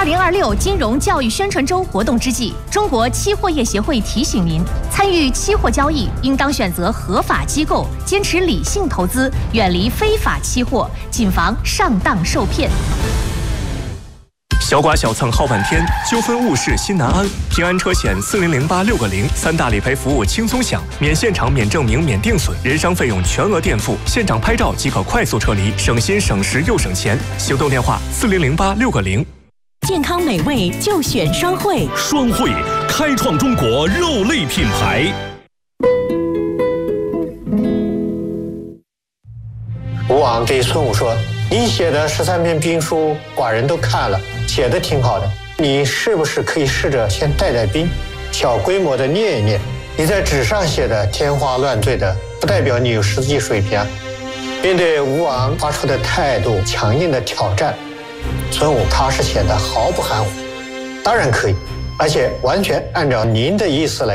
2026金融教育宣传周活动之际，中国期货业协会提醒您，参与期货交易应当选择合法机构，坚持理性投资，远离非法期货，谨防上当受骗。 小剐小蹭耗半天，纠纷误事心难安。平安车险4008-6个0，三大理赔服务轻松享，免现场、免证明、免定损，人伤费用全额垫付，现场拍照即可快速撤离，省心省时又省钱。行动电话4008-6个0。 健康美味就选双汇， 双汇开创中国肉类品牌。 吴王对孙武说：“你写的13篇兵书，寡人都看了，写的挺好的。你是不是可以试着先带带兵，小规模的练一练？你在纸上写的天花乱坠的，不代表你有实际水平啊。”面对吴王发出的态度强硬的挑战，孙武踏实显得毫不含糊。当然可以，而且完全按照您的意思来